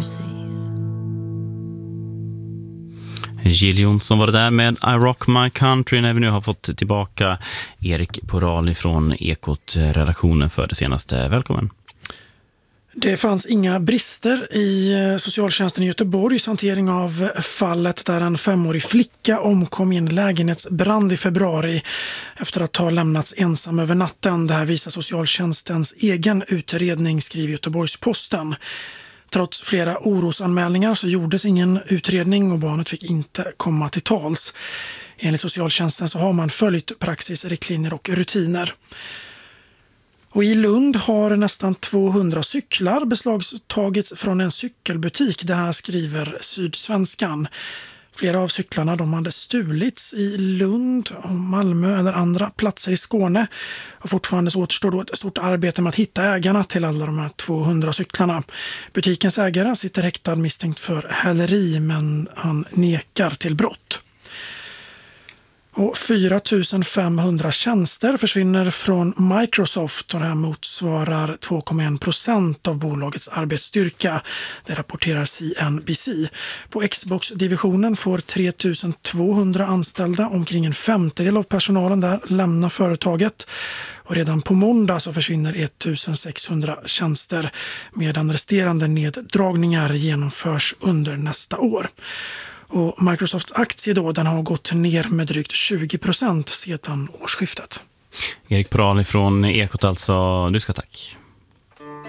overseas. Jill Johnson var det där med I Rock My Country, när vi nu har fått tillbaka Erik Porali från Ekot-redaktionen för det senaste. Välkommen. Det fanns inga brister i socialtjänsten i Göteborgs hantering av fallet där en 5-årig flicka omkom i en lägenhetsbrand i februari efter att ha lämnats ensam över natten. Det här visar socialtjänstens egen utredning, skriver Göteborgs-Posten. Trots flera orosanmälningar så gjordes ingen utredning och barnet fick inte komma till tals. Enligt socialtjänsten så har man följt praxis, riktlinjer och rutiner. Och i Lund har nästan 200 cyklar beslagtagits från en cykelbutik. Det här skriver Sydsvenskan. Flera av cyklarna de hade stulits i Lund, Malmö eller andra platser i Skåne. Och fortfarande så återstår då ett stort arbete med att hitta ägarna till alla de här 200 cyklarna. Butikens ägare sitter häktad misstänkt för häleri, men han nekar till brott. Och 4 500 tjänster försvinner från Microsoft och det här motsvarar 2,1% av bolagets arbetsstyrka. Det rapporterar CNBC. På Xbox-divisionen får 3 200 anställda, omkring en femtedel av personalen där, lämna företaget. Och redan på måndag så försvinner 1 600 tjänster medan resterande neddragningar genomförs under nästa år. Och Microsofts aktie då, den har gått ner med drygt 20% sedan årsskiftet. Erik Porali från Ekot alltså, du ska tack.